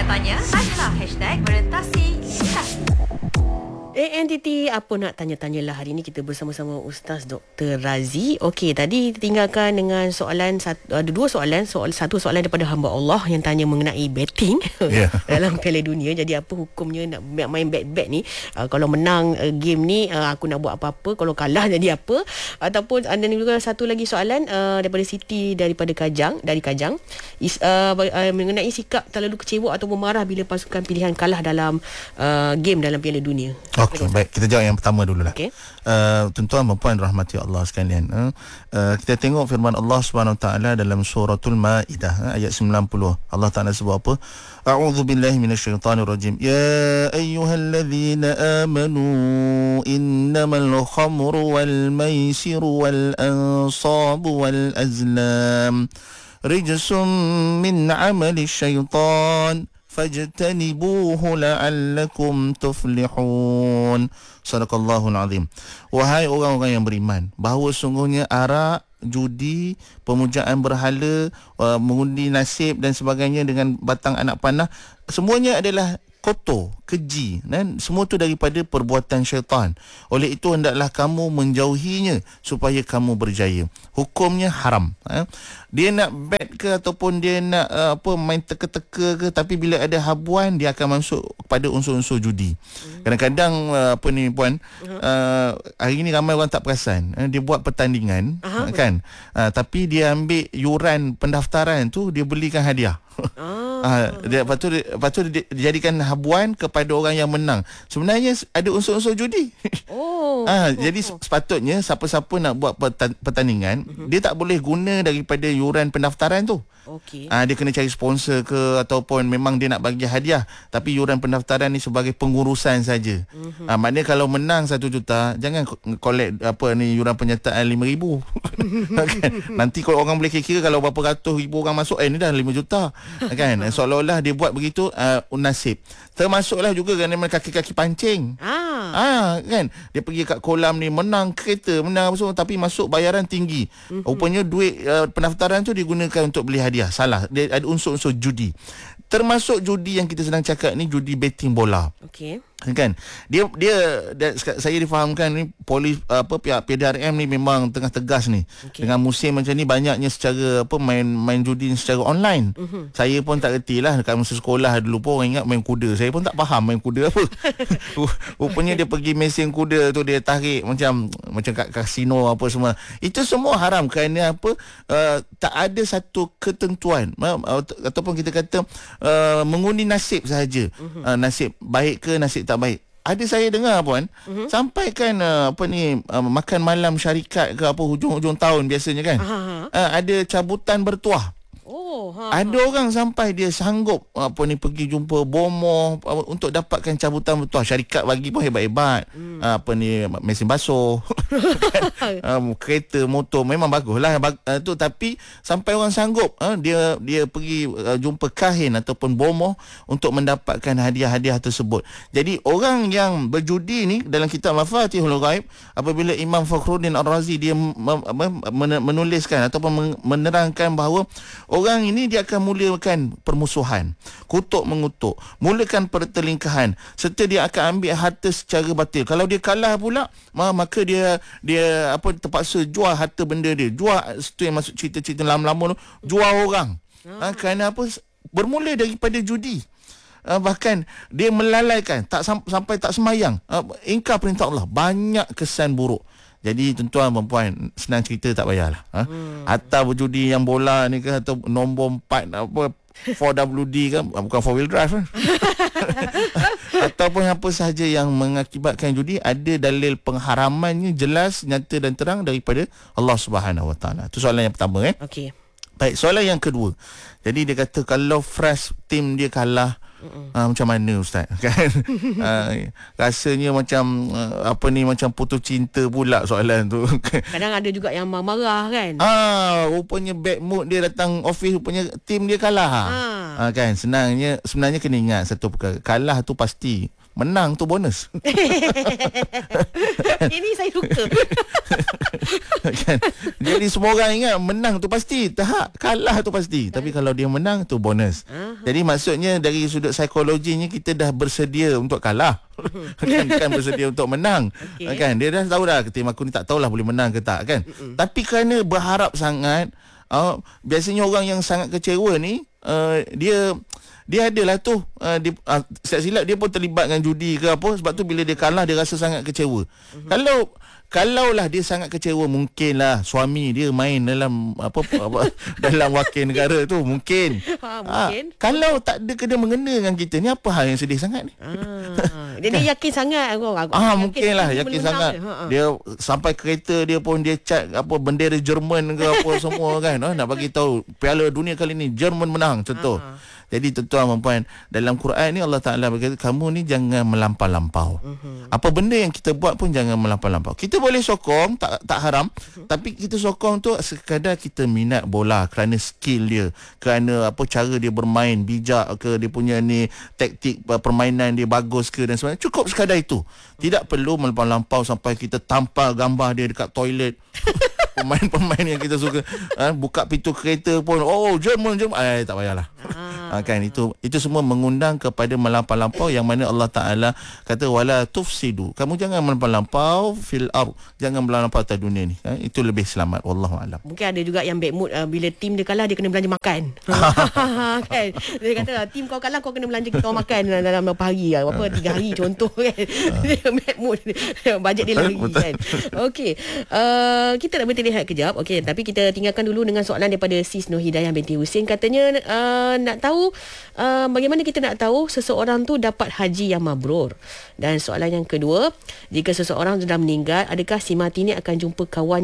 Tanya-tanya, tanyalah #meretasi. ANTT, apa nak tanya-tanyalah. Hari ini kita bersama-sama Ustaz Dr. Razi. Okey, tadi tinggalkan dengan soalan ada dua soalan. Satu soalan daripada hamba Allah yang tanya mengenai betting dalam Piala Dunia. Jadi apa hukumnya nak main bet ni? Kalau menang game ni, aku nak buat apa-apa. Kalau kalah jadi apa? Ataupun ada juga satu lagi soalan daripada Siti daripada Kajang, mengenai sikap terlalu kecewa ataupun marah bila pasukan pilihan kalah dalam game dalam Piala Dunia. Okey, baik. Kita jawab yang pertama dululah. Okay. Tuan-tuan dan puan rahmati Allah sekalian. Kita tengok firman Allah Subhanahu Wa Taala dalam suratul Maidah ayat 90. Allah Taala sebut apa? A'udzu billahi minasyaitonir rajim. Ya ayyuhalladzina amanu innamal khamru wal maisiru wal ansabu wal azlam rijsum min 'amali syaitan fajtanibuhu la'allakum tuflihun. Sadaqallahul azim. Wahai orang-orang yang beriman, bahawa sungguhnya arak, judi, pemujaan berhala, mengundi nasib dan sebagainya dengan batang anak panah, semuanya adalah kotor, keji, dan semua tu daripada perbuatan syaitan. Oleh itu hendaklah kamu menjauhinya supaya kamu berjaya. Hukumnya haram. Dia nak bet ke ataupun dia nak main teka-teka ke, tapi bila ada habuan dia akan masuk kepada unsur-unsur judi. Kadang-kadang puan, hari ni ramai orang tak perasan. Dia buat pertandingan kan, tapi dia ambil yuran pendaftaran tu, dia belikan hadiah. Lepas tu dia jadikan habuan kepada orang yang menang. Sebenarnya ada unsur-unsur judi. Jadi sepatutnya siapa-siapa nak buat pertandingan, dia tak boleh guna daripada yuran pendaftaran tu. Dia kena cari sponsor ke, ataupun memang dia nak bagi hadiah, tapi yuran pendaftaran ni sebagai pengurusan saja. Maknanya kalau menang 1 juta, jangan collect yuran penyertaan 5,000. Kan? Nanti kalau orang boleh kira kalau berapa ratus ribu orang masuk, ni dah 5 juta. Kan? Seolah-olah dia buat begitu nasib. Termasuklah juga kan kaki-kaki pancing. Kan? Dia pergi kat kolam ni, menang kereta, menang apa semua, tapi masuk bayaran tinggi. Rupanya duit pendaftaran tu digunakan untuk beli hadiah. Salah. Dia ada unsur-unsur judi. Termasuk judi yang kita sedang cakap ni, judi betting bola. Okey. Kan, dia saya difahamkan ni polis pihak PDRM ni memang tengah tegas ni. Dengan musim macam ni, banyaknya secara main judi secara online. Saya pun tak reti lah. Dekat masa sekolah dulu pun orang ingat main kuda. Saya pun tak faham main kuda apa. Rupanya dia pergi mesin kuda tu, dia tarik macam kat kasino apa semua. Itu semua haram kerana tak ada satu ketentuan ataupun kita kata mengundi nasib sahaja. Nasib baik ke nasib tak baik. Ada saya dengar puan, sampai kan makan malam syarikat ke apa hujung-hujung tahun biasanya kan. Ada cabutan bertuah. Ada orang sampai dia sanggup pergi jumpa bomoh untuk dapatkan cabutan bertuah. Syarikat bagi pun hebat-hebat. Mesin basuh. Kereta, motor memang baguslah tu, tapi sampai orang sanggup dia pergi jumpa kahin ataupun bomoh untuk mendapatkan hadiah-hadiah tersebut. Jadi orang yang berjudi ni dalam kitab Mafatihul Ghaib, apabila Imam Fakhruddin Ar-Razi dia menuliskan ataupun menerangkan bahawa orang ini dia akan mulakan permusuhan, kutuk mengutuk, mulakan pertelingkahan, serta dia akan ambil harta secara batil. Kalau dia kalah pula, maka dia terpaksa jual harta benda dia, jual itu yang masuk cerita-cerita lama-lama tu, jual orang. Kerana apa? Bermula daripada judi. Bahkan dia melalaikan, sampai tak semayang, ingkar perintah Allah. Banyak kesan buruk. Jadi tuan-tuan dan puan, senang cerita tak payahlah. Atau berjudi yang bola ni ke, atau nombor 4 4WD kan, bukan 4 wheel drive kan. Ataupun apa sahaja yang mengakibatkan judi, ada dalil pengharamannya jelas, nyata dan terang daripada Allah Subhanahu Wa Taala. Itu soalan yang pertama. Okey. Baik, soalan yang kedua. Jadi dia kata kalau fresh team dia kalah, macam mana Ustaz? Kan? Rasanya macam macam putus cinta pula soalan tu. Kadang ada juga yang marah kan. Rupanya bad mood dia datang office, rupanya team dia kalah. Kan, sebenarnya kena ingat satu perkara. Kalah tu pasti menang tu bonus. Ini saya suka. Kan? Jadi semua orang ingat menang tu pasti, tak, kalah tu pasti. Tapi kalau dia menang tu bonus. Jadi maksudnya dari sudut psikologinya kita dah bersedia untuk kalah. Kan bersedia untuk menang. Kan dia dah tahu dah tim aku ni tak tahulah boleh menang ke tak kan. Tapi kerana berharap sangat, biasanya orang yang sangat kecewa ni dia adalah tu silap dia pun terlibat dengan judi ke apa, sebab tu bila dia kalah dia rasa sangat kecewa. Kalaulah dia sangat kecewa, mungkinlah suami dia main dalam apa dalam wakil negara tu mungkin. Mungkin. Kalau tak ada kena mengena dengan kita ni, apa hal yang sedih sangat ni? Dia yakin sangat mungkinlah yakin sangat. Dia sampai kereta dia pun dia cat apa bendera Jerman ke apa semua kan. Nak bagi tahu Piala Dunia kali ni Jerman menang contoh. Jadi tuan-tuan dan puan, dalam Quran ni Allah Ta'ala berkata, kamu ni jangan melampau-lampau. Apa benda yang kita buat pun jangan melampau-lampau. Kita boleh sokong, tak haram. Tapi kita sokong tu sekadar kita minat bola kerana skill dia, kerana apa cara dia bermain bijak ke, dia punya ni taktik permainan dia bagus ke dan sebagainya. Cukup sekadar itu. Tidak perlu melampau-lampau sampai kita tampal gambar dia dekat toilet. Pemain-pemain yang kita suka buka pintu kereta pun Jerman tak payahlah. Kan itu semua mengundang kepada melampau-lampau, yang mana Allah Taala kata wala tufsidu, kamu jangan melampau fil ard, jangan melampau atas dunia ni. Itu lebih selamat, wallahu alam. Mungkin ada juga yang bad mood bila tim dia kalah dia kena belanja makan. Kan dia kata tim kau kalah kau kena belanja kau makan dalam berapa hari, 3 hari contoh kan. Dia bad mood, bajet dia lari kan. Okey, kita nak berhenti lihat kejap. Okey, tapi kita tinggalkan dulu dengan soalan daripada Sis Nur Hidayah binti Husin. Katanya nak tahu bagaimana kita nak tahu seseorang tu dapat haji yang mabrur. Dan soalan yang kedua, jika seseorang sudah meninggal, adakah si mati ni akan jumpa kawan